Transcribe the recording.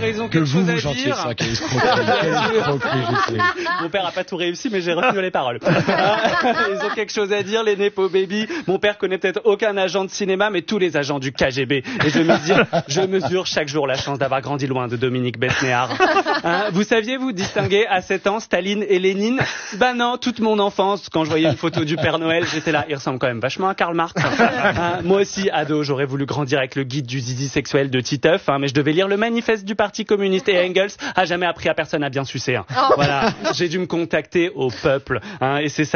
père, ils ont Que quelque chose à chantiez dire. ça, quelle escroquerie, je sais. Mon père a pas tout réussi, mais j'ai retenu les paroles. Ils ont quelque chose à dire, les Nepo Baby. Mon père connaît peut-être aucun agent de cinéma, mais tous les agents du KGB. Et je mesure chaque jour la chance d'avoir grandi loin de Dominique Besnéard. Hein, vous saviez, vous distinguer à 7 ans Staline et Lénine? Bah non, toute mon enfance, quand je voyais une photo du Père Noël, j'étais là, il ressemble quand même vachement à Karl Marx. Hein, moi aussi, ado, j'aurais voulu grandir avec le guide du zizi sexuel de Titeuf, hein, mais je devais lire le manifeste du Parti communiste et Engels a jamais appris à personne à bien sucer. Hein. Voilà, j'ai dû me contacter au peuple, hein, et c'est ça.